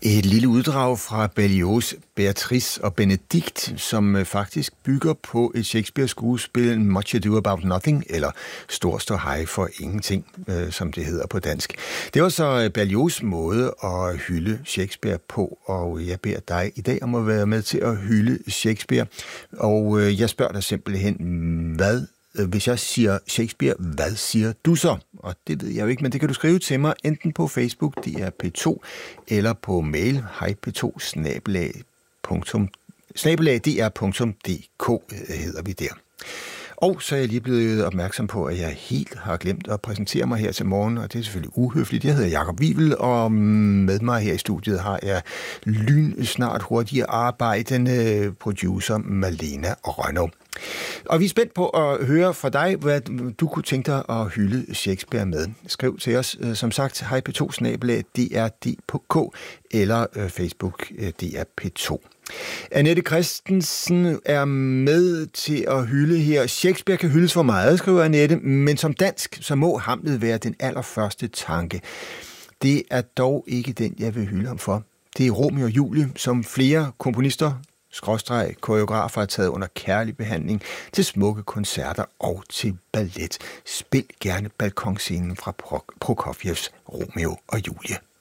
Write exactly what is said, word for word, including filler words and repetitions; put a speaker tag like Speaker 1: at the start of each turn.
Speaker 1: Et lille uddrag fra Berlioz' Beatrice og Benedikt, som faktisk bygger på et Shakespeare-skuespil Much Ado About Nothing, eller Stor ståhej for ingenting, som det hedder på dansk. Det var så Berlioz' måde at hylde Shakespeare på, og jeg beder dig i dag om at være med til at hylde Shakespeare. Og jeg spørger dig simpelthen, hvad hvis jeg siger Shakespeare, hvad siger du så? Og det ved jeg jo ikke, men det kan du skrive til mig enten på Facebook, D R P to, eller på mail, hej p to snabel-a d r punktum d k hedder vi der. Og så er jeg lige blevet opmærksom på, at jeg helt har glemt at præsentere mig her til morgen, og det er selvfølgelig uhøfligt. Jeg hedder Jakob Wivel, og med mig her i studiet har jeg lyn snart hurtigere arbejdende producer Malena Rønnow. Og vi er spændt på at høre fra dig, hvad du kunne tænke dig at hylde Shakespeare med. Skriv til os, som sagt, hej p to snabel-a d r d k eller Facebook D R P to. Annette Christensen er med til at hylde her. Shakespeare kan hyldes for meget, skriver Annette, men som dansk, så må Hamlet være den allerførste tanke. Det er dog ikke den, jeg vil hylde ham for. Det er Romeo og Julie, som flere komponister, skråstreg, koreografer har taget under kærlig behandling til smukke koncerter og til ballet. Spil gerne balkonscenen fra Prokofjevs Romeo og Julie.